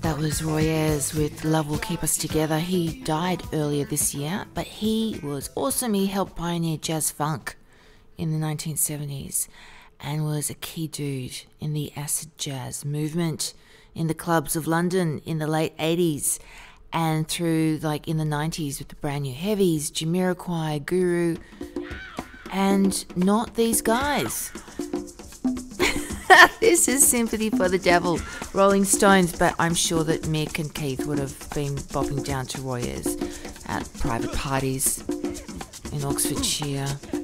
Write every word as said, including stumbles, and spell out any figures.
That was Roy Ayers with Love Will Keep Us Together. He died earlier this year, but he was awesome. He helped pioneer jazz funk in the nineteen seventies and was a key dude in the acid jazz movement in the clubs of London in the late eighties and through like in the nineties with the Brand New Heavies, Jamiroquai, Guru, and not these guys. This is Sympathy for the Devil, Rolling Stones, but I'm sure that Mick and Keith would have been bopping down to Roy Ayers at private parties in Oxfordshire.